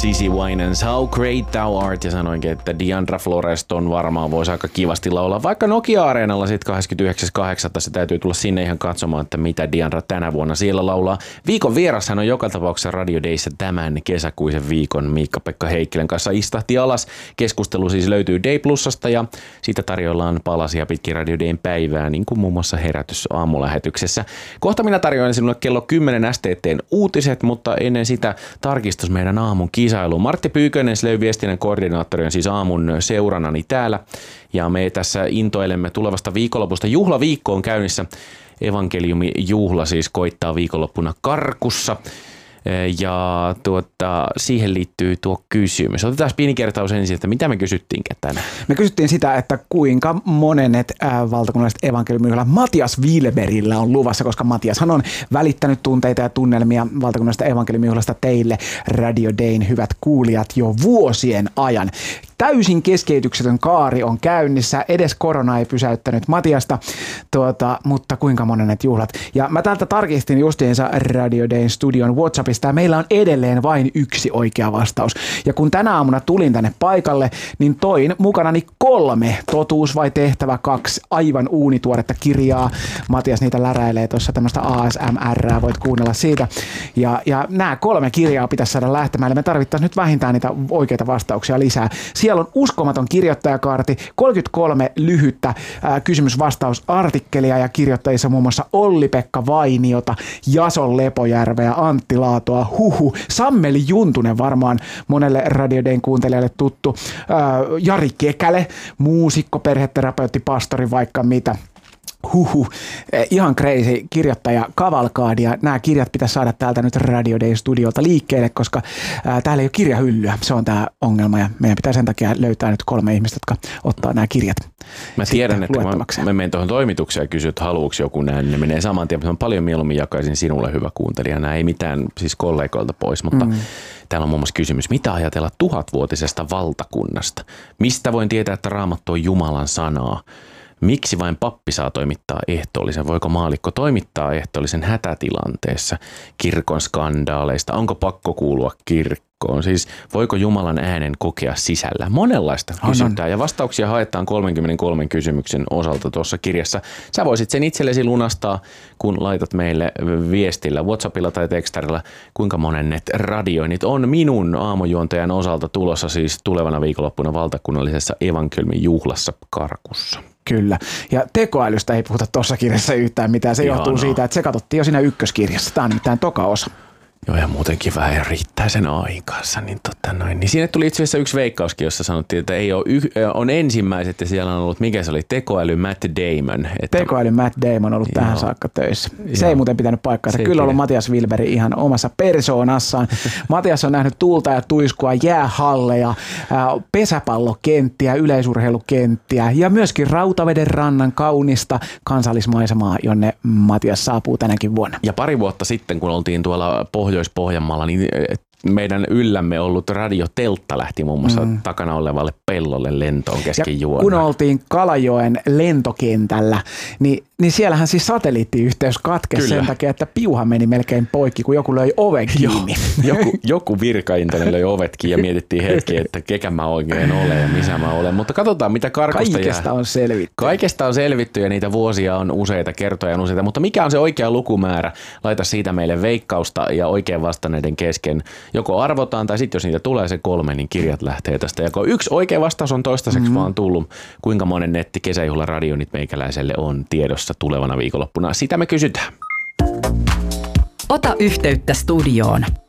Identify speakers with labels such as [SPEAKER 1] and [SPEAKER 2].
[SPEAKER 1] CeCe Winans How Great Thou Art, ja sanoinkin, että Diandra Floreston varmaan voisi aika kivasti laulaa. Vaikka Nokia-areenalla sitten 29.8. se täytyy tulla sinne ihan katsomaan, että mitä Diandra tänä vuonna siellä laulaa. Viikon vierashan on joka tapauksessa Radio Dayssä tämän kesäkuisen viikon Miikka-Pekka Heikkilän kanssa istahti alas. Keskustelu siis löytyy Day Plusasta ja siitä tarjoillaan palasia pitkin Radio Dayn päivää, niin kuin muun muassa herätys aamulähetyksessä. Kohta minä tarjoan sinulle kello 10 STT:n uutiset, mutta ennen sitä tarkistus meidän aamun kisailuun. Martti Pyykönen, Slay viestinnän koordinaattori, on siis aamun seurannani täällä. Ja me tässä intoilemme tulevasta viikonlopusta. Juhlaviikko on käynnissä. Evankeliumi-juhla siis koittaa viikonloppuna Karkussa. Ja siihen liittyy tuo kysymys. Otetaan pieni kertaus ensin, että mitä me kysyttiinkään tänään?
[SPEAKER 2] Me kysyttiin sitä, että kuinka monenet valtakunnalliset evankeliumijuhlat Matias Wilberillä on luvassa, koska Matiashan on välittänyt tunteita ja tunnelmia valtakunnallisesta evankeliumijuhlasta teille Radio Dayn hyvät kuulijat jo vuosien ajan. Täysin keskeytyksetön kaari on käynnissä, edes korona ei pysäyttänyt Matiasta, mutta kuinka monenet juhlat. Ja mä täältä tarkistin justiinsa Radio Dayn studion WhatsAppista, ja meillä on edelleen vain yksi oikea vastaus. Ja kun tänä aamuna tulin tänne paikalle, niin toin mukanani 3 totuus vai tehtävä 2 aivan uunituoretta kirjaa. Matias niitä läräilee tuossa tämmöistä ASMR, voit kuunnella siitä. Ja nämä 3 kirjaa pitäisi saada lähtemään, eli me tarvittaisiin nyt vähintään niitä oikeita vastauksia lisää. Siellä on uskomaton kirjoittajakaarti, 33 lyhyttä kysymys-vastausartikkelia ja kirjoittajissa muun muassa Olli-Pekka Vainiota, Jason Lepojärveä, Antti Laatoa, Sammeli Juntunen, varmaan monelle Radio Dayn kuuntelijalle tuttu, Jari Kekälä, muusikko, perheterapeutti, pastori, vaikka mitä. Ihan crazy kirjoittaja kavalkaadi, ja nämä kirjat pitäisi saada täältä nyt Radio Dayn studiolta liikkeelle, koska täällä ei ole kirjahyllyä. Se on tämä ongelma, ja meidän pitää sen takia löytää nyt 3 ihmistä, jotka ottaa nämä kirjat.
[SPEAKER 1] Mä tiedän, että kun mä menen tuohon toimitukseen ja kysyn, että haluuks joku näin, niin ne menee saman tien. Mä paljon mieluummin jakaisin sinulle, hyvä kuuntelija. Nämä ei mitään siis kollegoilta pois, mutta täällä on muun muassa kysymys, mitä ajatella 1000-vuotisesta valtakunnasta? Mistä voin tietää, että Raamattu on Jumalan sanaa? Miksi vain pappi saa toimittaa ehtoollisen? Voiko maallikko toimittaa ehtoollisen hätätilanteessa? Kirkon skandaaleista? Onko pakko kuulua kirkkoon? Siis voiko Jumalan äänen kokea sisällä? Monenlaista kysyntää ja vastauksia haetaan 33 kysymyksen osalta tuossa kirjassa. Sä voisit sen itsellesi lunastaa, kun laitat meille viestillä, WhatsAppilla tai tekstärillä, kuinka monet radioinnit on minun aamujuontajan osalta tulossa siis tulevana viikonloppuna valtakunnallisessa evankeliumijuhlassa Karkussa.
[SPEAKER 2] Kyllä. Ja tekoälystä ei puhuta tuossa kirjassa yhtään mitään. Se johtuu siitä, että se katsottiin jo siinä ykköskirjassa. Tämä on nimittäin toka osa.
[SPEAKER 1] Joo, ja muutenkin vähän riittää sen aikansa. Niin sinne tuli itse asiassa yksi veikkauskin, jossa sanottiin, että ei ole on ensimmäiset, ja siellä on ollut, mikä se oli, tekoäly Matt Damon.
[SPEAKER 2] Tekoäly Matt Damon on ollut tähän saakka töissä. Se ei muuten pitänyt paikkaa. Kyllä on ollut Matias Wilberi ihan omassa persoonassaan. Matias on nähnyt tuulta ja tuiskua, jäähalleja, pesäpallokenttiä, yleisurheilukenttiä ja myöskin Rautaveden rannan kaunista kansallismaisemaa, jonne Matias saapuu tänäkin vuonna.
[SPEAKER 1] Ja pari vuotta sitten, kun oltiin tuolla Pohjois-Pohjanmaalla, niin meidän yllämme ollut radioteltta lähti muun muassa takana olevalle pellolle lentoon kesken juona.
[SPEAKER 2] Kun oltiin Kalajoen lentokentällä, niin siellähän siis satelliittiyhteys katkesi sen takia, että piuha meni melkein poikki, kun joku löi oven kiinni.
[SPEAKER 1] Joku virkaintoinen löi ovet kiinni ja mietittiin hetki, että kekä mä oikein olen ja missä mä olen. Mutta katsotaan, mitä Karkusta
[SPEAKER 2] Kaikesta on selvitty.
[SPEAKER 1] Kaikesta on selvitty ja niitä vuosia on useita, kertoja on useita. Mutta mikä on se oikea lukumäärä? Laita siitä meille veikkausta ja oikein vastanneiden kesken. Joko arvotaan tai sitten jos niitä tulee se 3, niin kirjat lähtee tästä. Ja kun yksi oikea vastaus on toistaiseksi vaan tullut, kuinka monen kesäjuhlaradionit meikäläiselle on tiedossa tulevana viikonloppuna. Sitä me kysytään.
[SPEAKER 3] Ota yhteyttä studioon